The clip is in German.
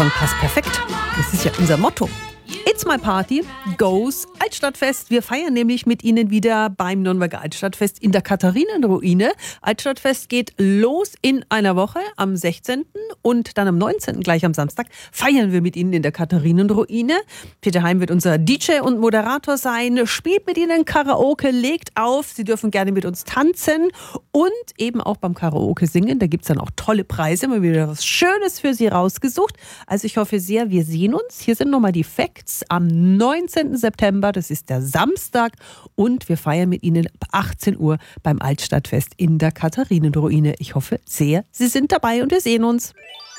Passt perfekt. Das ist ja unser Motto. It's my party goes Altstadtfest. Wir feiern nämlich mit Ihnen wieder beim Nürnberger Altstadtfest in der Katharinenruine. Altstadtfest geht los in einer Woche am 16. und dann am 19. gleich am Samstag feiern wir mit Ihnen in der Katharinenruine. Peter Heim wird unser DJ und Moderator sein, spielt mit Ihnen Karaoke, legt auf. Sie dürfen gerne mit uns tanzen und eben auch beim Karaoke singen. Da gibt es dann auch tolle Preise. Mal wieder was Schönes für Sie rausgesucht. Also ich hoffe sehr, wir sehen uns. Hier sind nochmal die Facts. Am 19. September, das ist der Samstag, und wir feiern mit Ihnen ab 18 Uhr beim Altstadtfest in der Katharinenruine. Ich hoffe sehr, Sie sind dabei und wir sehen uns.